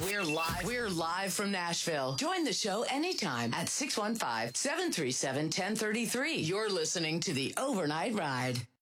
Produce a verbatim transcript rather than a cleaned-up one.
We're live. We're live from Nashville. Join the show anytime at six one five, seven three seven, one zero three three. You're listening to The Overnight Ride.